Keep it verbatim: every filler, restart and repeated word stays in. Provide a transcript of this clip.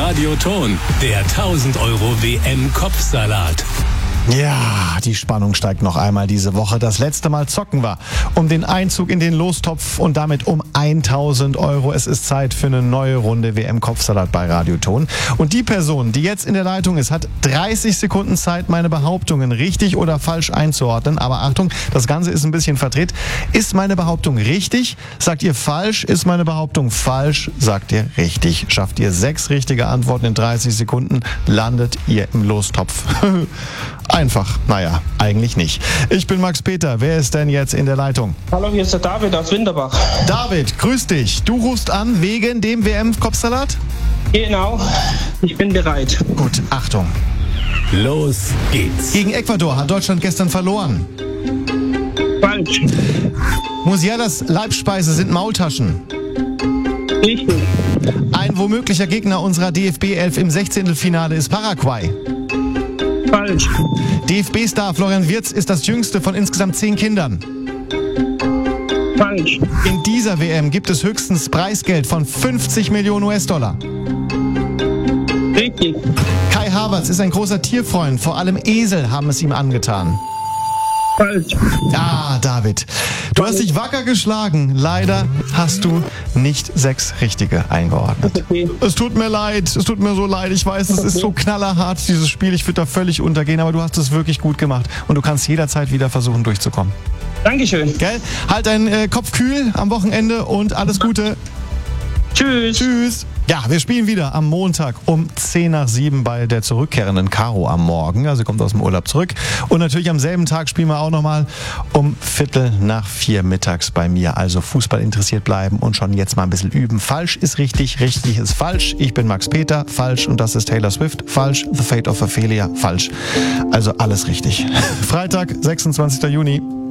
Radio Thon, der tausend Euro W M-Kopfsalat. Ja, die Spannung steigt noch einmal diese Woche. Das letzte Mal zocken wir um den Einzug in den Lostopf und damit um tausend Euro. Es ist Zeit für eine neue Runde W M-Kopfsalat bei Radio Thon. Und die Person, die jetzt in der Leitung ist, hat dreißig Sekunden Zeit, meine Behauptungen richtig oder falsch einzuordnen. Aber Achtung, das Ganze ist ein bisschen verdreht. Ist meine Behauptung richtig? Sagt ihr falsch? Ist meine Behauptung falsch? Sagt ihr richtig? Schafft ihr sechs richtige Antworten in dreißig Sekunden, landet ihr im Lostopf. Einfach. Naja, eigentlich nicht. Ich bin Max Peter. Wer ist denn jetzt in der Leitung? Hallo, hier ist der David aus Winterbach. David, grüß dich. Du rufst an wegen dem W M-Kopfsalat? Genau, ich bin bereit. Gut, Achtung. Los geht's. Gegen Ecuador hat Deutschland gestern verloren. Falsch. Musialas Leibspeise sind Maultaschen. Richtig. Ein womöglicher Gegner unserer D F B elf im Sechzehntelfinale ist Paraguay. Falsch. D F B-Star Florian Wirtz ist das jüngste von insgesamt zehn Kindern. Falsch. In dieser W M gibt es höchstens Preisgeld von fünfzig Millionen U S-Dollar. Richtig. Kai Havertz ist ein großer Tierfreund, vor allem Esel haben es ihm angetan. Falsch. Ah, David, du hast dich wacker geschlagen. Leider hast du nicht sechs richtige eingeordnet. Okay. Es tut mir leid, es tut mir so leid. Ich weiß, es ist so knallerhart, dieses Spiel. Ich würde da völlig untergehen, aber du hast es wirklich gut gemacht. Und du kannst jederzeit wieder versuchen, durchzukommen. Dankeschön. Gell? Halt deinen äh, Kopf kühl am Wochenende und alles Gute. Tschüss. Tschüss. Ja, wir spielen wieder am Montag um zehn nach sieben bei der zurückkehrenden Caro am Morgen. Also sie kommt aus dem Urlaub zurück. Und natürlich am selben Tag spielen wir auch nochmal um Viertel nach vier mittags bei mir. Also Fußball interessiert bleiben und schon jetzt mal ein bisschen üben. Falsch ist richtig, richtig ist falsch. Ich bin Max Peter, falsch. Und das ist Taylor Swift, falsch. The Fate of Ophelia, falsch. Also alles richtig. Freitag, sechsundzwanzigster Juni.